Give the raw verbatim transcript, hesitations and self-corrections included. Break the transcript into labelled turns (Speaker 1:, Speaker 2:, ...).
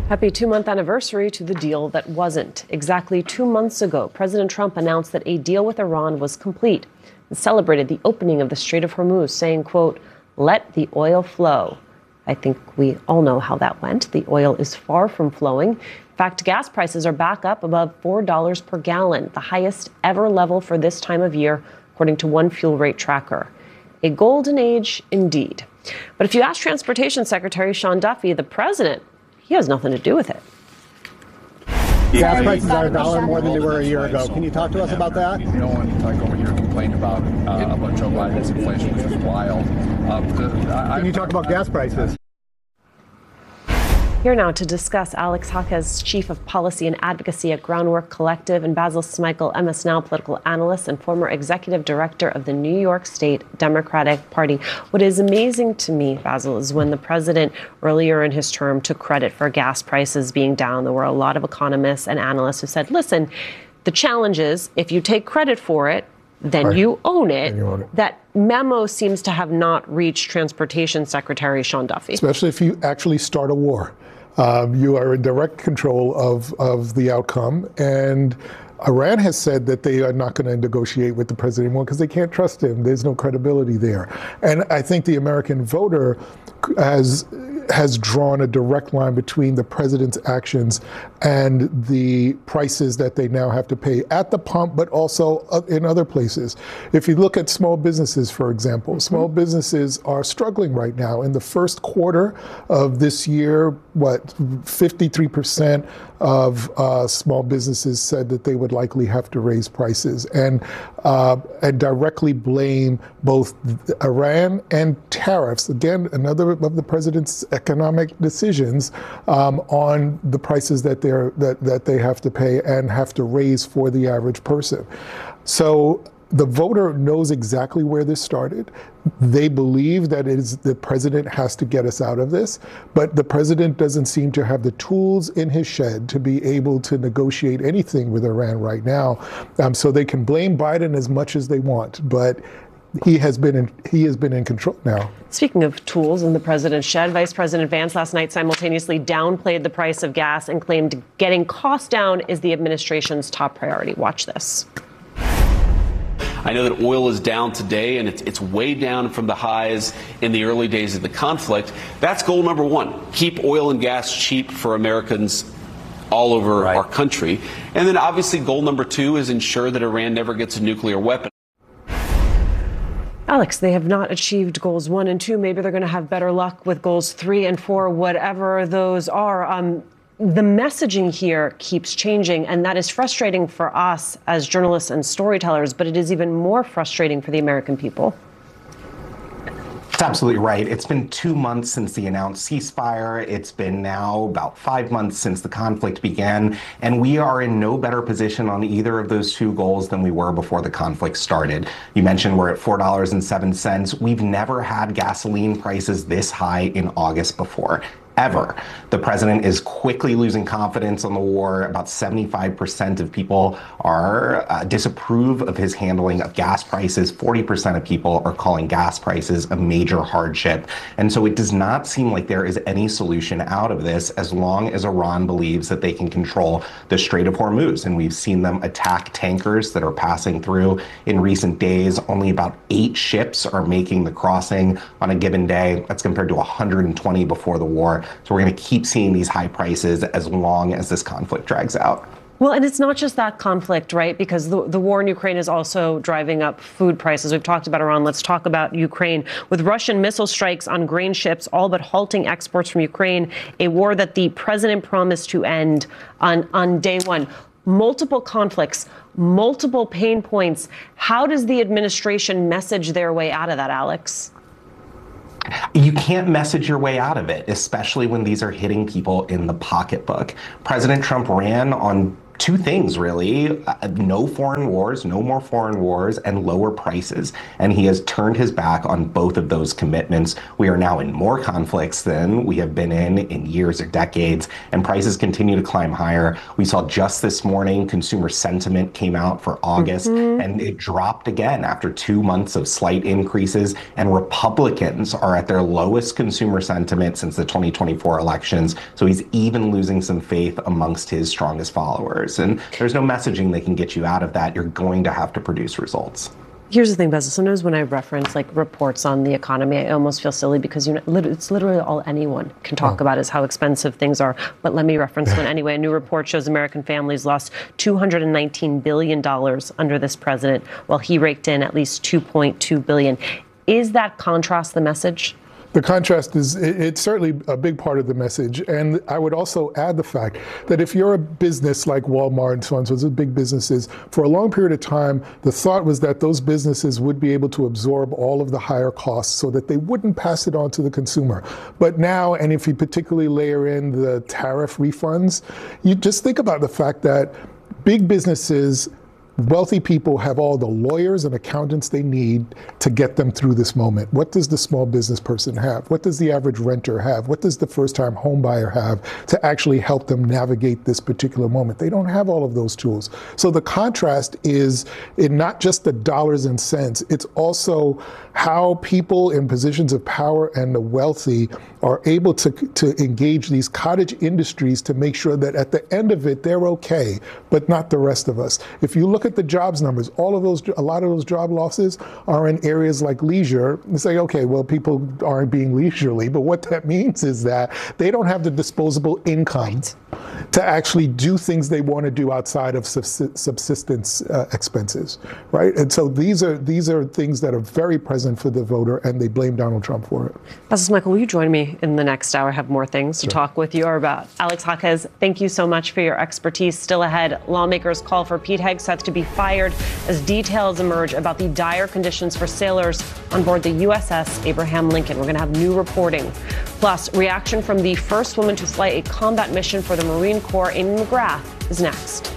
Speaker 1: Happy two-month anniversary to the deal that wasn't. Exactly two months ago, President Trump announced that a deal with Iran was complete and celebrated the opening of the Strait of Hormuz, saying, quote, "Let the oil flow." I think we all know how that went. The oil is far from flowing. In fact, gas prices are back up above four dollars per gallon, the highest ever level for this time of year, according to one fuel rate tracker. A golden age indeed. But if you ask Transportation Secretary Sean Duffy, the president, he has nothing to do with it.
Speaker 2: Gas prices are a dollar more than they were a year ago. Can you talk to us about that?
Speaker 3: No one like over here complained about uh, about Joe Biden's inflation, which is wild. Uh, the, I,
Speaker 2: Can you talk about gas prices?
Speaker 1: Here now to discuss, Alex Jaquez, Chief of Policy and Advocacy at Groundwork Collective, and Basil Smykel, M S Now political analyst and former executive director of the New York State Democratic Party. What is amazing to me, Basil, is when the president earlier in his term took credit for gas prices being down, there were a lot of economists and analysts who said, listen, the challenge is if you take credit for it, then right. you own it.
Speaker 4: You own it.
Speaker 1: That memo seems to have not reached Transportation Secretary Sean Duffy.
Speaker 4: Especially if you actually start a war. Um, you are in direct control of, of the outcome. And Iran has said that they are not going to negotiate with the president anymore because they can't trust him. There's no credibility there. And I think the American voter has has drawn a direct line between the president's actions and the prices that they now have to pay at the pump, but also in other places. If you look at small businesses, for example, small businesses are struggling right now. In the first quarter of this year, what, fifty-three percent of uh, small businesses said that they would likely have to raise prices and, uh, and directly blame both Iran and tariffs. Again, another of the president's economic decisions um, on the prices that they're that, that they have to pay and have to raise for the average person. So the voter knows exactly where this started. They believe that it is the president has to get us out of this, but the president doesn't seem to have the tools in his shed to be able to negotiate anything with Iran right now. Um, so they can blame Biden as much as they want, but he has been in, he has been in control now.
Speaker 1: Speaking of tools in the president's shed, Vice President Vance last night simultaneously downplayed the price of gas and claimed getting costs down is the administration's top priority. Watch this.
Speaker 5: I know that oil is down today, and it's, it's way down from the highs in the early days of the conflict. That's goal number one. Keep oil and gas cheap for Americans all over right. our country. And then obviously goal number two is ensure that Iran never gets a nuclear weapon.
Speaker 1: Alex, they have not achieved goals one and two. Maybe they're going to have better luck with goals three and four, whatever those are. Um, the messaging here keeps changing, and that is frustrating for us as journalists and storytellers, but it is even more frustrating for the American people.
Speaker 6: That's absolutely right. It's been two months since the announced ceasefire. It's been now about five months since the conflict began, and we are in no better position on either of those two goals than we were before the conflict started. You mentioned we're at four dollars and seven cents. We've never had gasoline prices this high in August before. Ever. The president is quickly losing confidence on the war. About seventy-five percent of people are uh, disapprove of his handling of gas prices. forty percent of people are calling gas prices a major hardship. And so it does not seem like there is any solution out of this as long as Iran believes that they can control the Strait of Hormuz. And we've seen them attack tankers that are passing through in recent days. Only about eight ships are making the crossing on a given day. That's compared to one hundred twenty before the war. So we're going to keep seeing these high prices as long as this conflict drags out.
Speaker 1: Well, and it's not just that conflict, right? Because the, the war in Ukraine is also driving up food prices. We've talked about Iran. Let's talk about Ukraine. With Russian missile strikes on grain ships, all but halting exports from Ukraine, a war that the president promised to end on, on day one. Multiple conflicts, multiple pain points. How does the administration message their way out of that, Alex?
Speaker 6: You can't message your way out of it, especially when these are hitting people in the pocketbook. President Trump ran on two things, really. Uh, no foreign wars, no more foreign wars, and lower prices. And he has turned his back on both of those commitments. We are now in more conflicts than we have been in in years or decades, and prices continue to climb higher. We saw just this morning, consumer sentiment came out for August, mm-hmm. and it dropped again after two months of slight increases. And Republicans are at their lowest consumer sentiment since the twenty twenty-four elections. So he's even losing some faith amongst his strongest followers. And there's no messaging that can get you out of that. You're going to have to produce results.
Speaker 1: Here's the thing, Bezel. Sometimes when I reference like reports on the economy, I almost feel silly because you know, it's literally all anyone can talk oh. about is how expensive things are. But let me reference one anyway. A new report shows American families lost two hundred nineteen billion dollars under this president, while he raked in at least two point two billion dollars. Is that contrast the message?
Speaker 4: The contrast is, it's certainly a big part of the message. And I would also add the fact that if you're a business like Walmart and so on, so those big businesses, for a long period of time, the thought was that those businesses would be able to absorb all of the higher costs so that they wouldn't pass it on to the consumer. But now, and if you particularly layer in the tariff refunds, you just think about the fact that big businesses, wealthy people have all the lawyers and accountants they need to get them through this moment. What does the small business person have? What does the average renter have? What does the first-time home buyer have to actually help them navigate this particular moment? They don't have all of those tools. So the contrast is in not just the dollars and cents, it's also how people in positions of power and the wealthy are able to, to engage these cottage industries to make sure that at the end of it, they're okay, but not the rest of us. If you look at the jobs numbers, all of those, a lot of those job losses are in areas like leisure. You say, okay, well, people aren't being leisurely, but what that means is that they don't have the disposable income right. to actually do things they want to do outside of subsistence uh, expenses, right? And so these are these are things that are very present for the voter, and they blame Donald Trump for it.
Speaker 1: Justice Michael, will you join me in the next hour? I have more things to sure. talk with you about. Alex Jaquez, thank you so much for your expertise. Still ahead, lawmakers call for Pete Hegseth to be fired as details emerge about the dire conditions for sailors on board the U S S Abraham Lincoln. We're going to have new reporting. Plus, reaction from the first woman to fly a combat mission for the Marine Corps, Amy McGrath, is next.